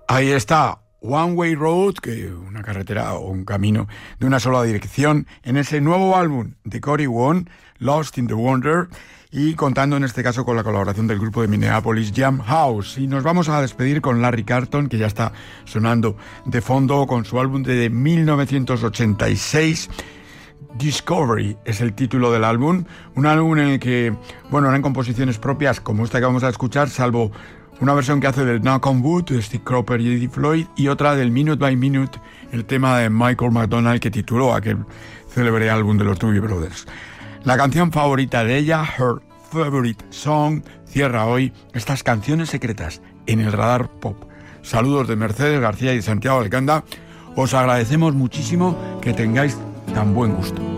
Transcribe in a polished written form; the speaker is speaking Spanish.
Ahí está, One Way Road, que una carretera o un camino de una sola dirección, en ese nuevo álbum de Cory Wong, Lost in the Wonder, y contando en este caso con la colaboración del grupo de Minneapolis Jam House. Y nos vamos a despedir con Larry Carlton, que ya está sonando de fondo con su álbum de 1986, Discovery es el título del álbum, un álbum en el que, bueno, eran composiciones propias como esta que vamos a escuchar, salvo una versión que hace del Knock on Wood de Steve Cropper y Eddie Floyd, y otra del Minute by Minute, el tema de Michael McDonald que tituló aquel célebre álbum de los Doobie Brothers. La canción favorita de ella, Her Favorite Song, cierra hoy estas canciones secretas en el Radar Pop. Saludos de Mercedes García y Santiago Alcanda. Os agradecemos muchísimo que tengáis tan buen gusto.